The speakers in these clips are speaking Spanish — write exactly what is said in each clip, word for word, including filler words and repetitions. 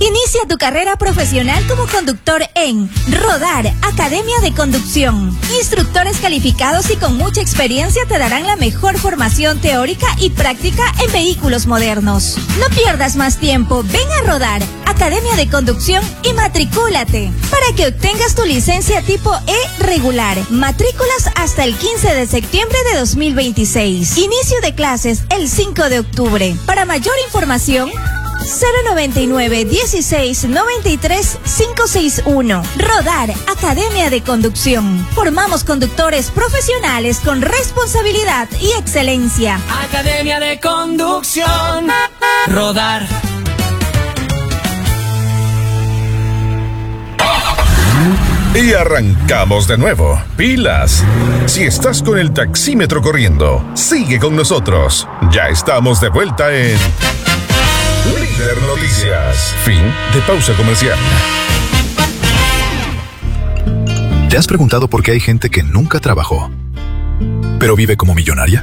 Inicia tu carrera profesional como conductor en Rodar, Academia de Conducción. Instructores calificados y con mucha experiencia te darán la mejor formación teórica y práctica en vehículos modernos. No pierdas más tiempo, ven a Rodar, Academia de Conducción y matricúlate para que obtengas tu licencia tipo E regular. Matrículas hasta el quince de septiembre de dos mil veintiséis. Inicio de clases el cinco de octubre. Para mayor información, cero noventa y nueve, dieciséis, noventa y tres, quinientos sesenta y uno. Rodar, Academia de Conducción. Formamos conductores profesionales con responsabilidad y excelencia. Academia de Conducción. Rodar. Y arrancamos de nuevo. ¡Pilas! Si estás con el taxímetro corriendo, sigue con nosotros. Ya estamos de vuelta en Líder Noticias. Fin de pausa comercial. ¿Te has preguntado por qué hay gente que nunca trabajó, pero vive como millonaria?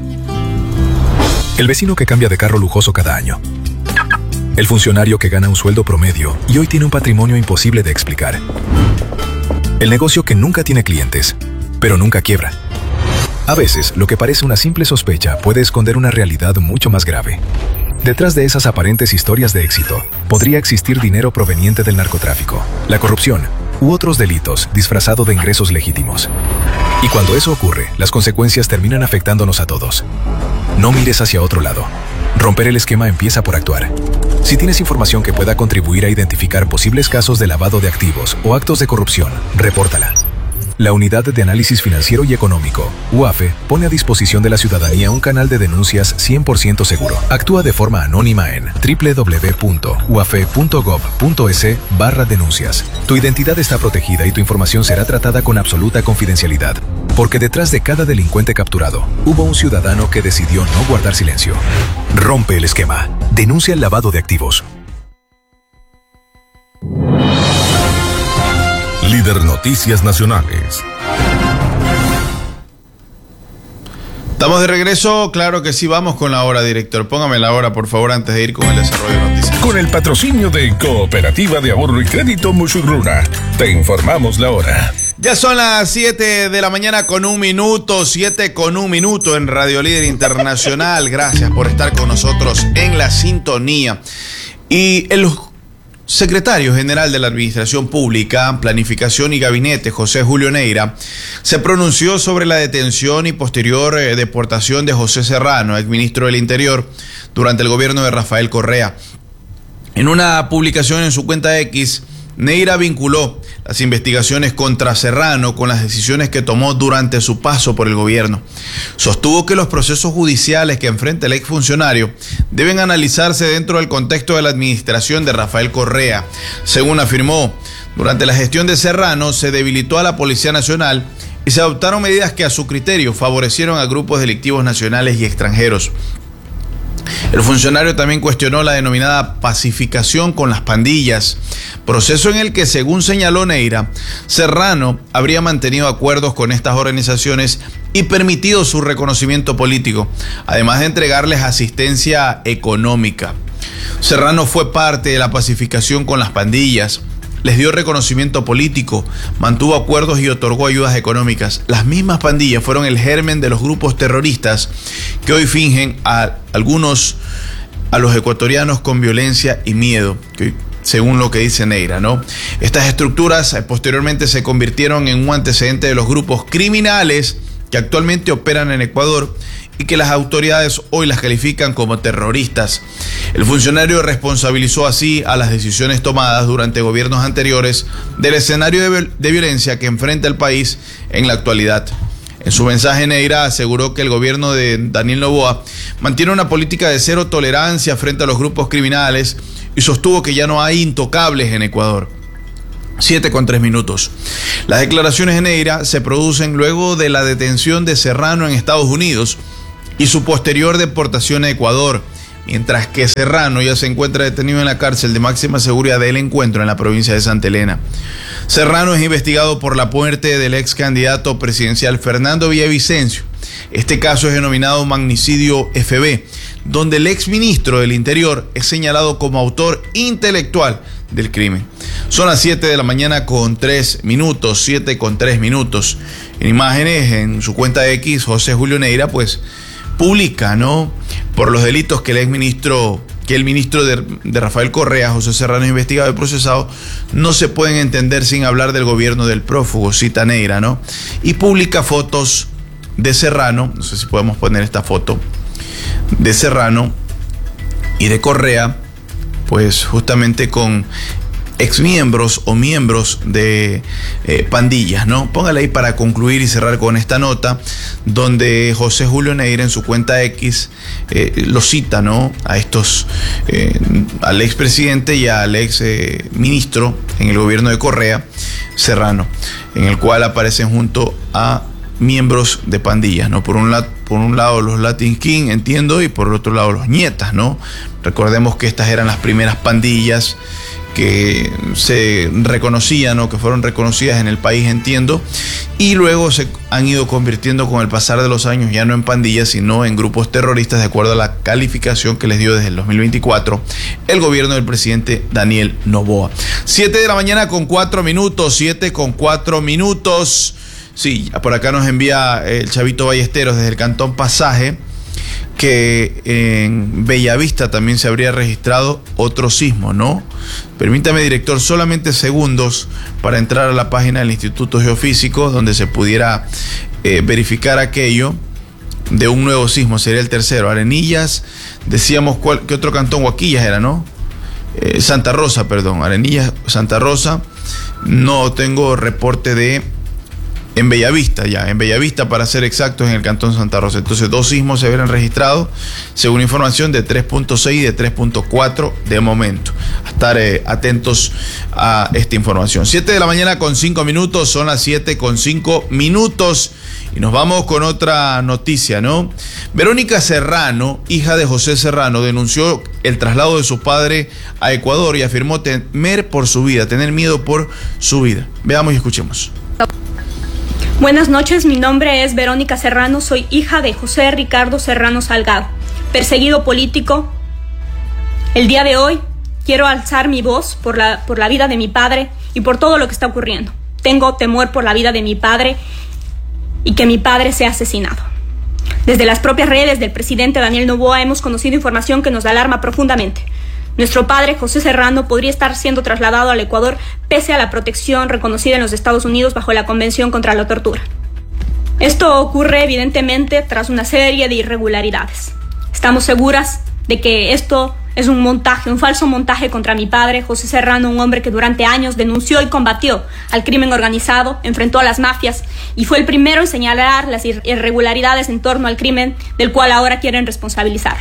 El vecino que cambia de carro lujoso cada año. El funcionario que gana un sueldo promedio y hoy tiene un patrimonio imposible de explicar. El negocio que nunca tiene clientes, pero nunca quiebra. A veces, lo que parece una simple sospecha puede esconder una realidad mucho más grave. Detrás de esas aparentes historias de éxito, podría existir dinero proveniente del narcotráfico, la corrupción u otros delitos disfrazado de ingresos legítimos. Y cuando eso ocurre, las consecuencias terminan afectándonos a todos. No mires hacia otro lado. Romper el esquema empieza por actuar. Si tienes información que pueda contribuir a identificar posibles casos de lavado de activos o actos de corrupción, repórtala. La Unidad de Análisis Financiero y Económico, U A F E, pone a disposición de la ciudadanía un canal de denuncias cien por ciento seguro. Actúa de forma anónima en doble u doble u doble u punto u a f e punto gov punto es barra denuncias. Tu identidad está protegida y tu información será tratada con absoluta confidencialidad. Porque detrás de cada delincuente capturado, hubo un ciudadano que decidió no guardar silencio. Rompe el esquema. Denuncia el lavado de activos. Líder Noticias Nacionales. Estamos de regreso, claro que sí, vamos con la hora, director. Póngame la hora, por favor, antes de ir con el desarrollo de noticias. Con el patrocinio de Cooperativa de Ahorro y Crédito Musurruna, te informamos la hora. Ya son las siete de la mañana con un minuto, siete con un minuto en Radio Líder Internacional. Gracias por estar con nosotros en la sintonía. Y el secretario general de la Administración Pública, Planificación y Gabinete, José Julio Neira, se pronunció sobre la detención y posterior eh, deportación de José Serrano, exministro del Interior, durante el gobierno de Rafael Correa. En una publicación en su cuenta X, Neira vinculó las investigaciones contra Serrano con las decisiones que tomó durante su paso por el gobierno. Sostuvo que los procesos judiciales que enfrenta el exfuncionario deben analizarse dentro del contexto de la administración de Rafael Correa. Según afirmó, durante la gestión de Serrano se debilitó a la Policía Nacional y se adoptaron medidas que a su criterio favorecieron a grupos delictivos nacionales y extranjeros. El funcionario también cuestionó la denominada pacificación con las pandillas, proceso en el que, según señaló Neira, Serrano habría mantenido acuerdos con estas organizaciones y permitido su reconocimiento político, además de entregarles asistencia económica. Serrano fue parte de la pacificación con las pandillas, les dio reconocimiento político, mantuvo acuerdos y otorgó ayudas económicas. Las mismas pandillas fueron el germen de los grupos terroristas que hoy fingen a algunos, a los ecuatorianos con violencia y miedo, que, según lo que dice Neira, ¿no? Estas estructuras eh, posteriormente se convirtieron en un antecedente de los grupos criminales que actualmente operan en Ecuador y que las autoridades hoy las califican como terroristas. El funcionario responsabilizó así a las decisiones tomadas durante gobiernos anteriores del escenario de, de violencia que enfrenta el país en la actualidad. En su mensaje, Neira aseguró que el gobierno de Daniel Noboa mantiene una política de cero tolerancia frente a los grupos criminales y sostuvo que ya no hay intocables en Ecuador. Siete con tres minutos. Las declaraciones de Neira se producen luego de la detención de Serrano en Estados Unidos y su posterior deportación a Ecuador, mientras que Serrano ya se encuentra detenido en la cárcel de máxima seguridad del Encuentro en la provincia de Santa Elena. Serrano es investigado por la muerte del ex candidato presidencial Fernando Villavicencio. Este caso es denominado magnicidio F B. donde el exministro del Interior es señalado como autor intelectual del crimen. Son las siete de la mañana con tres minutos, siete con tres minutos. En imágenes, en su cuenta de X, José Julio Neira, pues, publica, ¿no?, por los delitos que el exministro, que el ministro de, de Rafael Correa, José Serrano, es investigado y procesado, no se pueden entender sin hablar del gobierno del prófugo, cita Neira, ¿no? Y publica fotos de Serrano, no sé si podemos poner esta foto, de Serrano y de Correa, pues justamente con exmiembros o miembros de eh, pandillas, ¿no? Póngale ahí para concluir y cerrar con esta nota, donde José Julio Neira en su cuenta X eh, lo cita, ¿no?, a estos, eh, al expresidente y al ex eh, ministro en el gobierno de Correa, Serrano, en el cual aparecen junto a miembros de pandillas, ¿no? Por un lado, por un lado los Latin King, entiendo, y por el otro lado los Nietas, ¿no? Recordemos que estas eran las primeras pandillas que se reconocían, ¿no?, que fueron reconocidas en el país, entiendo, y luego se han ido convirtiendo con el pasar de los años ya no en pandillas, sino en grupos terroristas, de acuerdo a la calificación que les dio desde el dos mil veinticuatro el gobierno del presidente Daniel Noboa. siete de la mañana con cuatro minutos, siete con cuatro minutos. Sí, por acá nos envía el Chavito Ballesteros desde el Cantón Pasaje que en Bellavista también se habría registrado otro sismo, ¿no? Permítame, director, solamente segundos para entrar a la página del Instituto Geofísico, donde se pudiera eh, verificar aquello de un nuevo sismo. Sería el tercero. Arenillas, decíamos, ¿cuál, qué otro cantón? Huaquillas era, ¿no? Eh, Santa Rosa, perdón. Arenillas, Santa Rosa. No tengo reporte de... En Bellavista, ya, en Bellavista para ser exactos, en el Cantón Santa Rosa. Entonces, dos sismos se habrían registrado, según información, de tres punto seis y de tres punto cuatro de momento. A estar eh, atentos a esta información. siete de la mañana con cinco minutos, son las siete con cinco minutos. Y nos vamos con otra noticia, ¿no? Verónica Serrano, hija de José Serrano, denunció el traslado de su padre a Ecuador y afirmó temer por su vida, tener miedo por su vida. Veamos y escuchemos. Buenas noches, mi nombre es Verónica Serrano, soy hija de José Ricardo Serrano Salgado, perseguido político. El día de hoy quiero alzar mi voz por la, por la vida de mi padre y por todo lo que está ocurriendo. Tengo temor por la vida de mi padre y que mi padre sea asesinado. Desde las propias redes del presidente Daniel Noboa hemos conocido información que nos alarma profundamente. Nuestro padre, José Serrano, podría estar siendo trasladado al Ecuador pese a la protección reconocida en los Estados Unidos bajo la Convención contra la Tortura. Esto ocurre evidentemente tras una serie de irregularidades. Estamos seguras de que esto es un montaje, un falso montaje contra mi padre, José Serrano, un hombre que durante años denunció y combatió al crimen organizado, enfrentó a las mafias y fue el primero en señalar las irregularidades en torno al crimen del cual ahora quieren responsabilizar.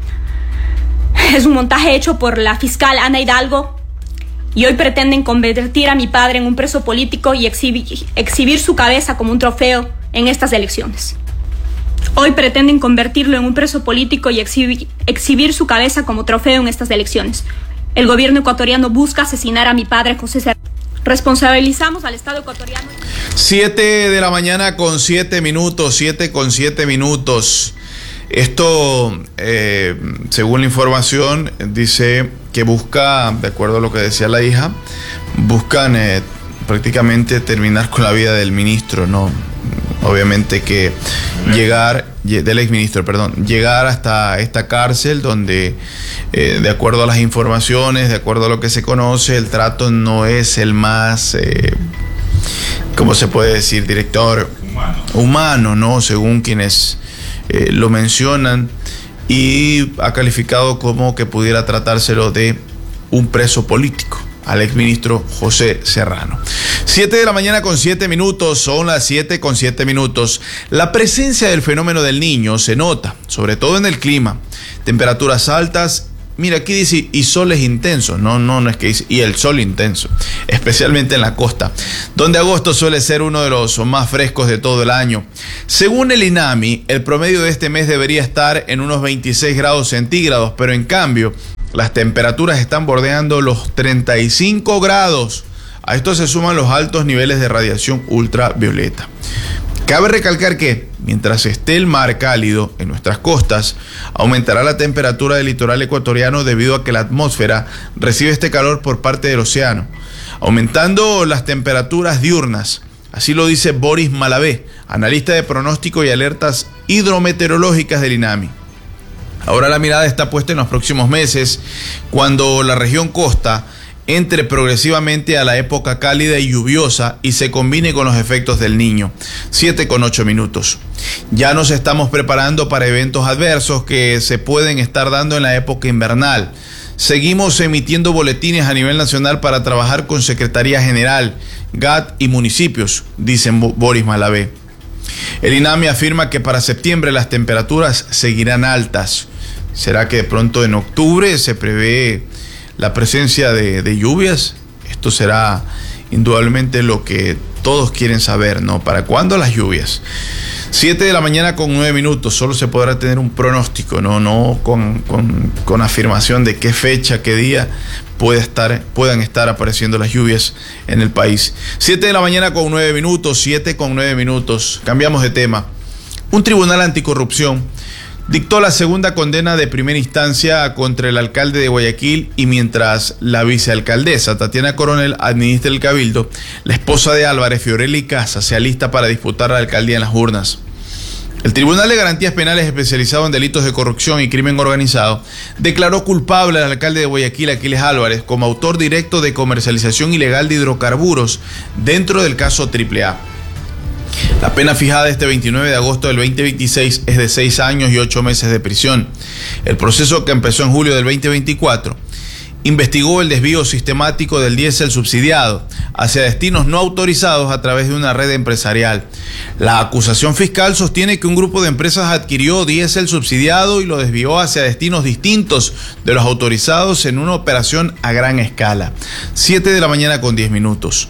Es un montaje hecho por la fiscal Ana Hidalgo y hoy pretenden convertir a mi padre en un preso político y exhibir, exhibir su cabeza como un trofeo en estas elecciones. Hoy pretenden convertirlo en un preso político y exhibir, exhibir su cabeza como trofeo en estas elecciones. El gobierno ecuatoriano busca asesinar a mi padre José Serrano. Responsabilizamos al Estado ecuatoriano. Siete de la mañana con siete minutos, siete con siete minutos. Esto, eh, según la información, dice que busca, de acuerdo a lo que decía la hija, buscan eh, prácticamente terminar con la vida del ministro, ¿no? Obviamente que llegar, del exministro, perdón, llegar hasta esta cárcel donde, eh, de acuerdo a las informaciones, de acuerdo a lo que se conoce, el trato no es el más, eh, ¿cómo se puede decir, director? Humano. Humano, ¿no? Según quienes eh, lo mencionan, y ha calificado como que pudiera tratárselo de un preso político al exministro José Serrano. Siete de la mañana con siete minutos, son las siete con siete minutos. La presencia del fenómeno del Niño se nota, sobre todo en el clima. Temperaturas altas, mira, aquí dice, y soles intensos. No, no, no es que dice, y el sol intenso, especialmente en la costa, donde agosto suele ser uno de los más frescos de todo el año. Según el INAMI, el promedio de este mes debería estar en unos veintiséis grados centígrados, pero en cambio, las temperaturas están bordeando los treinta y cinco grados. A esto se suman los altos niveles de radiación ultravioleta. Cabe recalcar que, mientras esté el mar cálido en nuestras costas, aumentará la temperatura del litoral ecuatoriano debido a que la atmósfera recibe este calor por parte del océano, aumentando las temperaturas diurnas. Así lo dice Boris Malavé, analista de pronóstico y alertas hidrometeorológicas del INAMI. Ahora la mirada está puesta en los próximos meses, cuando la región costa entre progresivamente a la época cálida y lluviosa y se combine con los efectos del Niño. siete con ocho minutos. Ya nos estamos preparando para eventos adversos que se pueden estar dando en la época invernal. Seguimos emitiendo boletines a nivel nacional para trabajar con Secretaría General, G A T y municipios, dice Boris Malavé. El INAMI afirma que para septiembre las temperaturas seguirán altas. ¿Será que de pronto en octubre se prevé la presencia de, de lluvias? Esto será indudablemente lo que todos quieren saber, ¿no? ¿Para cuándo las lluvias? siete de la mañana con nueve minutos, solo se podrá tener un pronóstico, no, no con, con, con afirmación de qué fecha, qué día puede estar, puedan estar apareciendo las lluvias en el país. siete de la mañana con nueve minutos, siete con nueve minutos, cambiamos de tema. Un tribunal anticorrupción dictó la segunda condena de primera instancia contra el alcalde de Guayaquil, y mientras la vicealcaldesa Tatiana Coronel administra el cabildo, la esposa de Álvarez, Fiorelli Casa, se alista para disputar la alcaldía en las urnas. El Tribunal de Garantías Penales especializado en delitos de corrupción y crimen organizado declaró culpable al alcalde de Guayaquil, Aquiles Álvarez, como autor directo de comercialización ilegal de hidrocarburos dentro del caso Triple A. La pena fijada este veintinueve de agosto del veinte veintiséis es de seis años y ocho meses de prisión. El proceso, que empezó en julio del veinte veinticuatro, investigó el desvío sistemático del diésel subsidiado hacia destinos no autorizados a través de una red empresarial. La acusación fiscal sostiene que un grupo de empresas adquirió diésel subsidiado y lo desvió hacia destinos distintos de los autorizados en una operación a gran escala. siete de la mañana con diez minutos.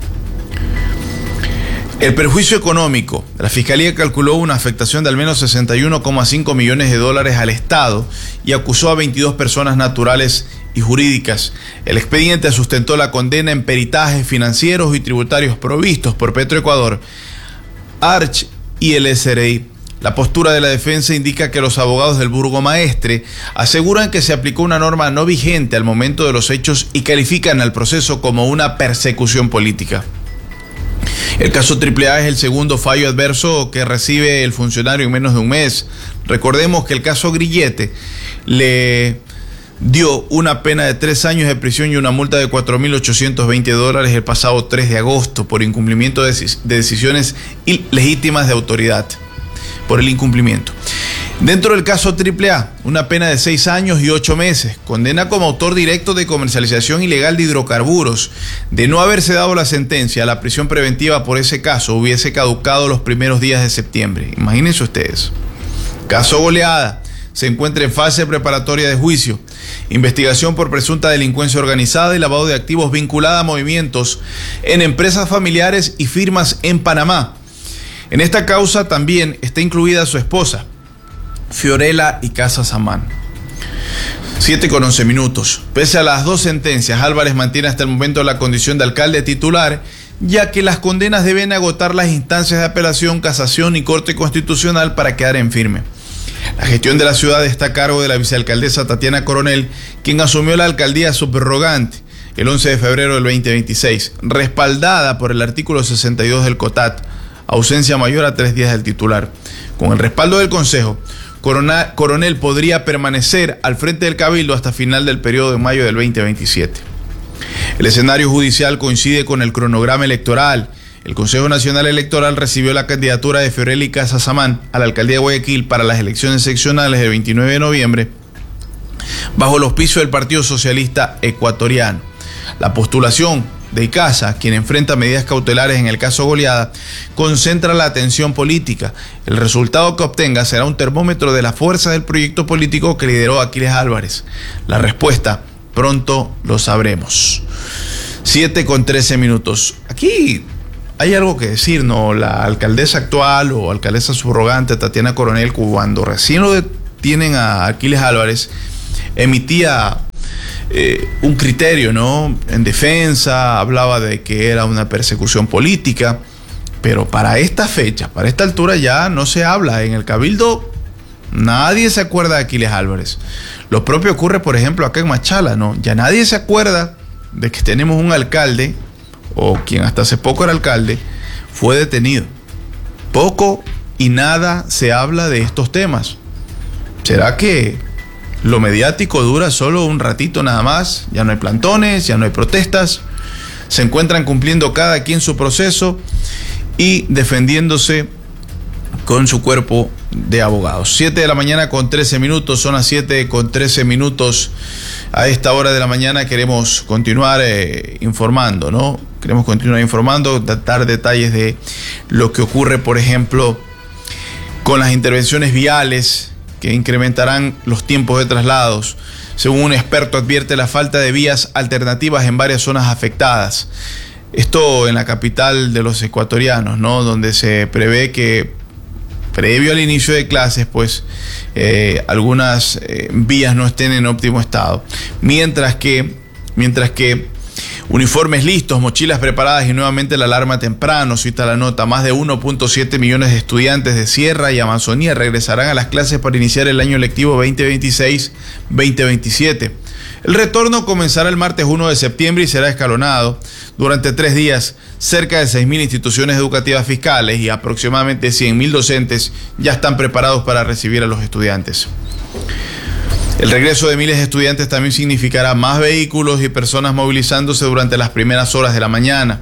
El perjuicio económico. La Fiscalía calculó una afectación de al menos sesenta y uno coma cinco millones de dólares al Estado y acusó a veintidós personas naturales y jurídicas. El expediente sustentó la condena en peritajes financieros y tributarios provistos por Petroecuador, Arch y el S R I. La postura de la defensa indica que los abogados del burgomaestre aseguran que se aplicó una norma no vigente al momento de los hechos y califican al proceso como una persecución política. El caso Triple A es el segundo fallo adverso que recibe el funcionario en menos de un mes. Recordemos que el caso Grillete le dio una pena de tres años de prisión y una multa de cuatro mil ochocientos veinte dólares el pasado tres de agosto por incumplimiento de, de decisiones ilegítimas de autoridad, por el incumplimiento. Dentro del caso Triple A, una pena de seis años y ocho meses, condena como autor directo de comercialización ilegal de hidrocarburos. De no haberse dado la sentencia, la prisión preventiva por ese caso hubiese caducado los primeros días de septiembre. Imagínense ustedes. Caso Goleada, se encuentra en fase preparatoria de juicio. Investigación por presunta delincuencia organizada y lavado de activos vinculada a movimientos en empresas familiares y firmas en Panamá. En esta causa también está incluida su esposa, Fiorella y Casa Samán. siete con once minutos. Pese a las dos sentencias, Álvarez mantiene hasta el momento la condición de alcalde titular, ya que las condenas deben agotar las instancias de apelación, casación y Corte Constitucional para quedar en firme. La gestión de la ciudad está a cargo de la vicealcaldesa Tatiana Coronel, quien asumió la alcaldía subrogante el once de febrero del veinte veintiséis, respaldada por el artículo sesenta y dos del COTAT, ausencia mayor a tres días del titular. Con el respaldo del Consejo, Coronel podría permanecer al frente del Cabildo hasta final del periodo de mayo del veinte veintisiete. El escenario judicial coincide con el cronograma electoral. El Consejo Nacional Electoral recibió la candidatura de Fiorelli Casa Samán a la alcaldía de Guayaquil para las elecciones seccionales del veintinueve de noviembre, bajo el auspicio del Partido Socialista Ecuatoriano. La postulación de Icaza, quien enfrenta medidas cautelares en el caso Goleada, concentra la atención política. El resultado que obtenga será un termómetro de la fuerza del proyecto político que lideró Aquiles Álvarez. La respuesta pronto lo sabremos. siete con trece minutos. Aquí hay algo que decir, ¿no? La alcaldesa actual o alcaldesa subrogante Tatiana Coronel, cuando recién lo detienen a Aquiles Álvarez, emitía Eh, un criterio, ¿no?, en defensa, hablaba de que era una persecución política, Pero para esta fecha, para esta altura ya no se habla. En el Cabildo nadie se acuerda de Aquiles Álvarez. Lo propio ocurre, por ejemplo, acá en Machala, ¿no? Ya nadie se acuerda de que tenemos un alcalde, o quien hasta hace poco era alcalde, fue detenido. Poco y nada se habla de estos temas. ¿Será que lo mediático dura solo un ratito nada más? Ya no hay plantones, ya no hay protestas. Se encuentran cumpliendo cada quien su proceso y defendiéndose con su cuerpo de abogados. siete de la mañana con trece minutos, son las siete con trece minutos. A esta hora de la mañana queremos continuar eh, informando, ¿no? Queremos continuar informando, dar detalles de lo que ocurre, por ejemplo, con las intervenciones viales que incrementarán los tiempos de traslados. Según un experto, advierte la falta de vías alternativas en varias zonas afectadas. Esto en la capital de los ecuatorianos, ¿no? Donde se prevé que previo al inicio de clases, pues eh, algunas eh, vías no estén en óptimo estado. Mientras que, mientras que uniformes listos, mochilas preparadas y nuevamente la alarma temprano, cita la nota. Más de uno punto siete millones de estudiantes de Sierra y Amazonía regresarán a las clases para iniciar el año lectivo veinte veintiséis veinte veintisiete. El retorno comenzará el martes uno de septiembre y será escalonado durante tres días. Cerca de seis mil instituciones educativas fiscales y aproximadamente cien mil docentes ya están preparados para recibir a los estudiantes. El regreso de miles de estudiantes también significará más vehículos y personas movilizándose durante las primeras horas de la mañana.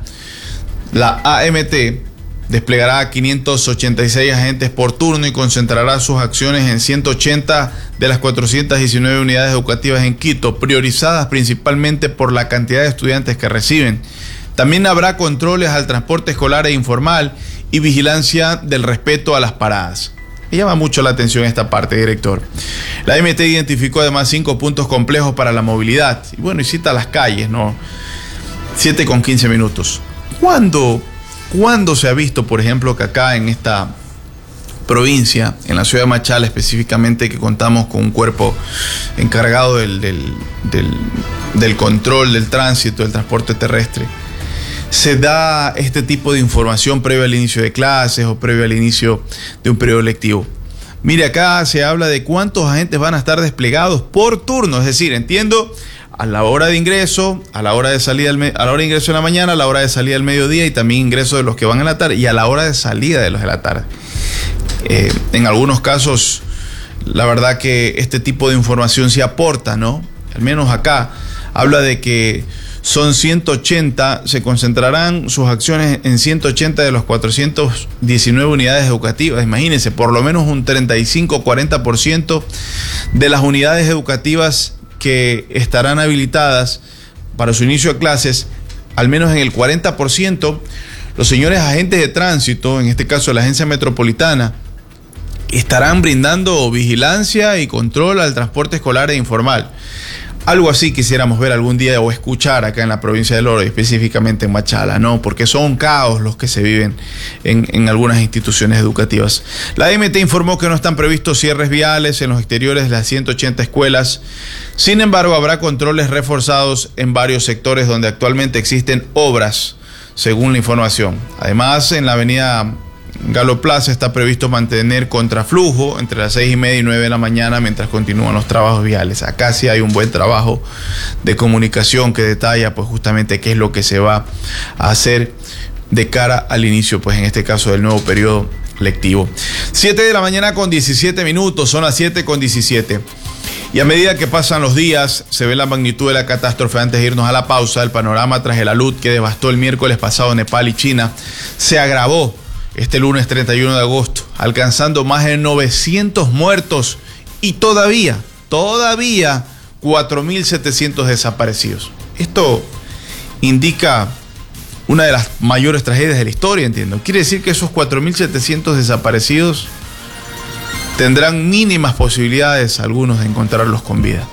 La A M T desplegará quinientos ochenta y seis agentes por turno y concentrará sus acciones en ciento ochenta de las cuatrocientas diecinueve unidades educativas en Quito, priorizadas principalmente por la cantidad de estudiantes que reciben. También habrá controles al transporte escolar e informal y vigilancia del respeto a las paradas. Me llama mucho la atención esta parte, director. La A M T identificó además cinco puntos complejos para la movilidad. Y bueno, y cita las calles, ¿no? siete con quince minutos. ¿Cuándo, ¿Cuándo se ha visto, por ejemplo, que acá en esta provincia, en la ciudad de Machala específicamente, que contamos con un cuerpo encargado del, del, del, del control del tránsito, del transporte terrestre, se da este tipo de información previo al inicio de clases o previo al inicio de un periodo lectivo? Mire, acá se habla de cuántos agentes van a estar desplegados por turno, es decir, entiendo, a la hora de ingreso, a la hora de salida, a la hora de ingreso en la mañana, a la hora de salida al mediodía y también ingreso de los que van en la tarde y a la hora de salida de los de la tarde. Eh, en algunos casos, la verdad que este tipo de información sí aporta, ¿no? Al menos acá habla de que son ciento ochenta, se concentrarán sus acciones en ciento ochenta de los cuatrocientas diecinueve unidades educativas. Imagínense, por lo menos un treinta y cinco a cuarenta por ciento de las unidades educativas que estarán habilitadas para su inicio de clases, al menos en el cuarenta por ciento, los señores agentes de tránsito, en este caso la Agencia Metropolitana, estarán brindando vigilancia y control al transporte escolar e informal. Algo así quisiéramos ver algún día o escuchar acá en la provincia del Oro, y específicamente en Machala, ¿no? Porque son caos los que se viven en, en algunas instituciones educativas. La A M T informó que no están previstos cierres viales en los exteriores de las ciento ochenta escuelas. Sin embargo, habrá controles reforzados en varios sectores donde actualmente existen obras, según la información. Además, en la avenida Galo Plaza está previsto mantener contraflujo entre las seis y media y nueve de la mañana mientras continúan los trabajos viales. Acá sí hay un buen trabajo de comunicación que detalla pues justamente qué es lo que se va a hacer de cara al inicio, pues en este caso, del nuevo periodo lectivo. siete de la mañana con diecisiete minutos, son las siete con diecisiete. Y a medida que pasan los días, se ve la magnitud de la catástrofe. Antes de irnos a la pausa, el panorama tras el alud que devastó el miércoles pasado Nepal y China se agravó este lunes treinta y uno de agosto, alcanzando más de novecientos muertos y todavía, todavía cuatro mil setecientos desaparecidos. Esto indica una de las mayores tragedias de la historia, entiendo. Quiere decir que esos cuatro mil setecientos desaparecidos tendrán mínimas posibilidades, algunos, de encontrarlos con vida.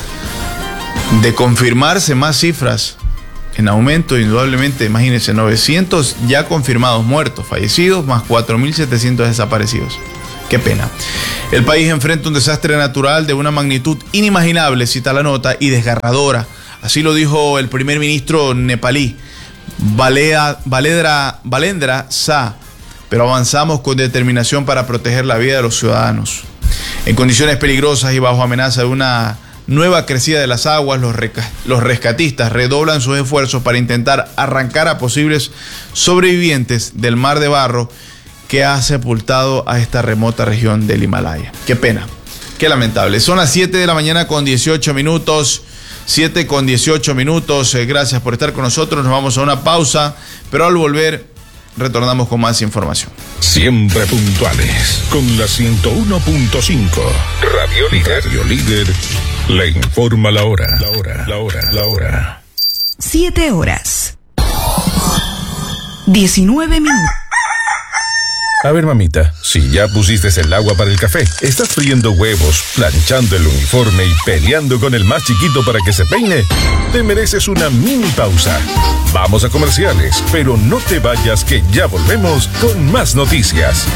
De confirmarse más cifras en aumento, indudablemente, imagínense, novecientos ya confirmados muertos, fallecidos, más cuatro mil setecientos desaparecidos. Qué pena. El país enfrenta un desastre natural de una magnitud inimaginable, cita la nota, y desgarradora. Así lo dijo el primer ministro nepalí, Balea, Balendra, Balendra Shah, pero avanzamos con determinación para proteger la vida de los ciudadanos. En condiciones peligrosas y bajo amenaza de una nueva crecida de las aguas, los, reca- los rescatistas redoblan sus esfuerzos para intentar arrancar a posibles sobrevivientes del mar de barro que ha sepultado a esta remota región del Himalaya. Qué pena, qué lamentable. Son las siete de la mañana con dieciocho minutos. siete con dieciocho minutos. Eh, gracias por estar con nosotros. Nos vamos a una pausa, pero al volver retornamos con más información. Siempre puntuales con la ciento uno punto cinco. Radio Líder. Radio Líder le informa la hora. La hora, la hora, la hora. Siete horas. Diecinueve minutos. A ver, mamita, si ya pusiste el agua para el café, estás friendo huevos, planchando el uniforme y peleando con el más chiquito para que se peine, te mereces una mini pausa. Vamos a comerciales, pero no te vayas que ya volvemos con más noticias.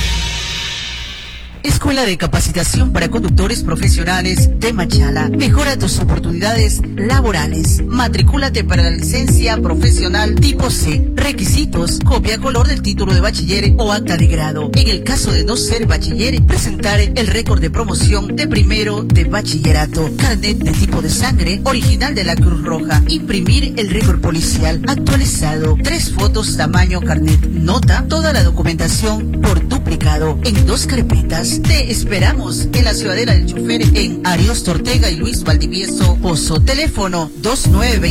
Escuela de Capacitación para Conductores Profesionales de Machala. Mejora tus oportunidades laborales. Matricúlate para la licencia profesional tipo C. Requisitos: copia color del título de bachiller o acta de grado. En el caso de no ser bachiller, presentar el récord de promoción de primero de bachillerato. Carnet de tipo de sangre original de la Cruz Roja. Imprimir el récord policial actualizado. Tres fotos tamaño carnet. Nota toda la documentación por duplicado en dos carpetas. Te esperamos en la Ciudadela del Chofer en Ariosto Ortega y Luis Valdivieso Pozo. Teléfono dos nueve